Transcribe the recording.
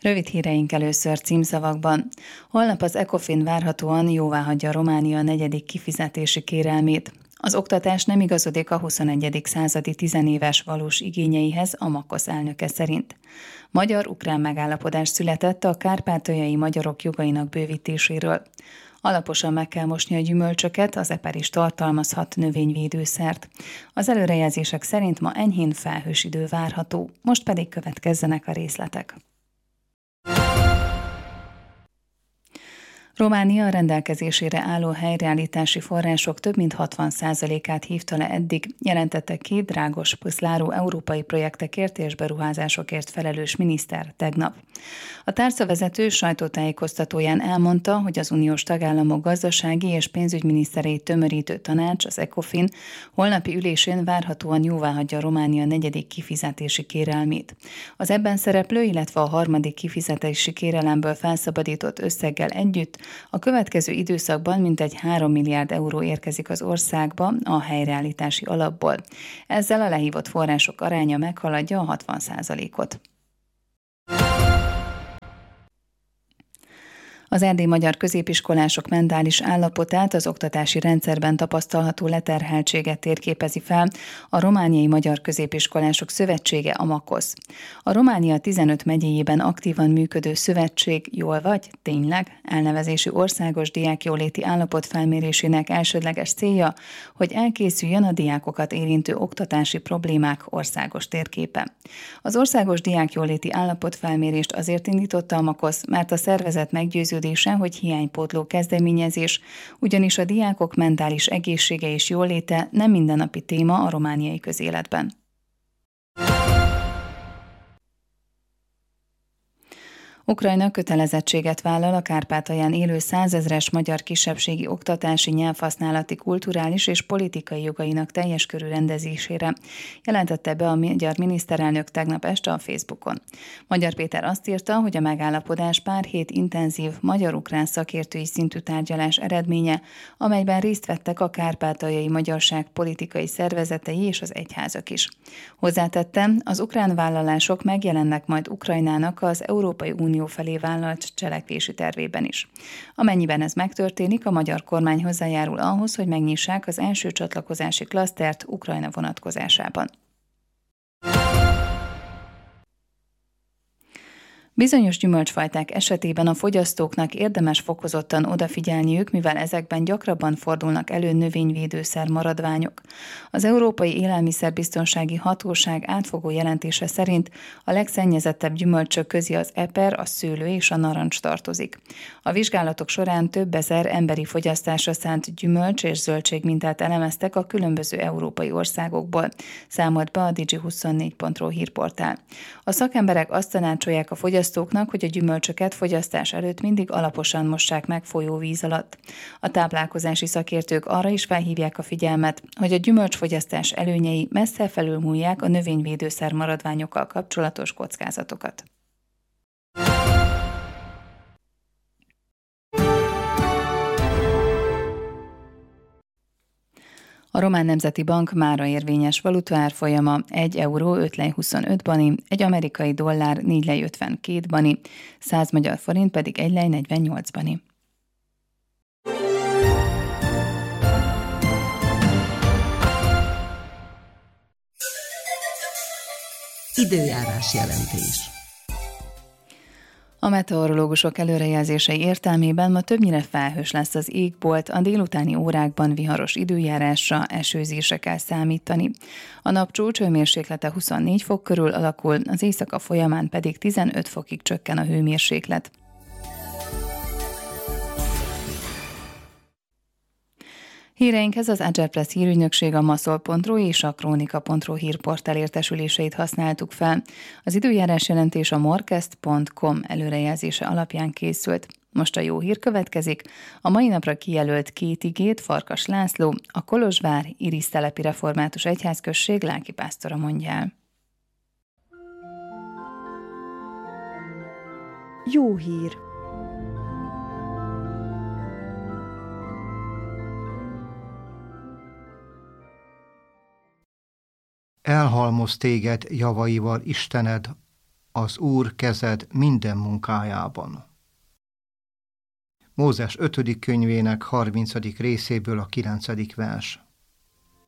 Rövid híreink először címszavakban. Holnap az ECOFIN várhatóan jóváhagyja Románia negyedik kifizetési kérelmét. Az oktatás nem igazodik a 21. századi tizenéves valós igényeihez a MAKOSZ elnöke szerint. Magyar-ukrán megállapodás született a kárpátaljai magyarok jogainak bővítéséről. Alaposan meg kell mosni a gyümölcsöket, az eper is tartalmazhat növényvédőszert. Az előrejelzések szerint ma enyhén felhős idő várható, most pedig következzenek a részletek. Románia rendelkezésére álló helyreállítási források több mint 60%-át hívta le eddig, jelentette ki Dragos Păslaru európai projektekért és beruházásokért felelős miniszter tegnap. A tárcavezető sajtótájékoztatóján elmondta, hogy az uniós tagállamok gazdasági és pénzügyminisztereit tömörítő tanács, az ECOFIN holnapi ülésén várhatóan jóváhagyja Románia negyedik kifizetési kérelmét. Az ebben szereplő, illetve a harmadik kifizetési kérelemből felszabadított összeggel együtt a következő időszakban mintegy 3 milliárd euró érkezik az országba a helyreállítási alapból. Ezzel a lehívott források aránya meghaladja a 60%-ot. Az erdélyi magyar középiskolások mentális állapotát, az oktatási rendszerben tapasztalható leterheltséget térképezi fel a Romániai Magyar Középiskolások Szövetsége, a MAKOSZ. A Románia 15 megyéjében aktívan működő szövetség Jól vagy? Tényleg? Elnevezésű országos diákjóléti állapot felmérésének elsődleges célja, hogy elkészüljön a diákokat érintő oktatási problémák országos térképe. Az országos diákjóléti állapotfelmérést azért indította a MAKOSZ, mert a szervezet meggyőződése, hogy hiánypótló kezdeményezés, ugyanis a diákok mentális egészsége és jóléte nem mindennapi téma a romániai közéletben. Ukrajna kötelezettséget vállal a Kárpátalján élő 100 000-es magyar kisebbségi oktatási, nyelvhasználati, kulturális és politikai jogainak teljes körű rendezésére, jelentette be a magyar miniszterelnök tegnap este a Facebookon. Magyar Péter azt írta, hogy a megállapodás pár hét intenzív magyar-ukrán szakértői szintű tárgyalás eredménye, amelyben részt vettek a kárpátaljai magyarság politikai szervezetei és az egyházak is. Hozzátette, az ukrán vállalások megjelennek majd Ukrajnának az Európai Unió felé vállalt cselekvési tervében is. Amennyiben ez megtörténik, a magyar kormány hozzájárul ahhoz, hogy megnyissák az első csatlakozási klasztert Ukrajna vonatkozásában. Bizonyos gyümölcsfajták esetében a fogyasztóknak érdemes fokozottan odafigyelniük, mivel ezekben gyakrabban fordulnak elő növényvédőszer maradványok. Az Európai Élelmiszerbiztonsági Hatóság átfogó jelentése szerint a legszennyezettebb gyümölcsök közé az eper, a szőlő és a narancs tartozik. A vizsgálatok során több ezer emberi fogyasztásra szánt gyümölcs és zöldség mintát elemeztek a különböző európai országokból, számolt be a Digi24.ro hírportál. A szakemberek azt tanácsolják a fogyasztóknak, hogy a gyümölcsöket fogyasztás előtt mindig alaposan mossák meg folyóvíz alatt. A táplálkozási szakértők arra is felhívják a figyelmet, hogy a gyümölcsfogyasztás előnyei messze felülmúlják a növényvédőszer maradványokkal kapcsolatos kockázatokat. A Román Nemzeti Bank mára érvényes valutaárfolyama 1 euró 5 lej 25 bani, egy amerikai dollár 4 lej 52 bani, 100 magyar forint pedig 1 lej 48 bani. Időjárás jelentés. A meteorológusok előrejelzései értelmében ma többnyire felhős lesz az égbolt, a délutáni órákban viharos időjárásra, esőzésre kell számítani. A napcsúcs hőmérséklete 24 fok körül alakul, az éjszaka folyamán pedig 15 fokig csökken a hőmérséklet. Híreinkhez az Agerpress hírügynökség, a maszol.ru és a kronika.ru hírportál értesüléseit használtuk fel. Az időjárás jelentés a morkest.com előrejelzése alapján készült. Most a jó hír következik. A mai napra kijelölt két igét Farkas László, a Kolozsvár Irisztelepi Református Egyházközség lelkipásztora mondja el. Jó hír! Elhalmoz téged javaival Istened, az Úr kezed minden munkájában. Mózes 5. könyvének 30. részéből a 9. vers.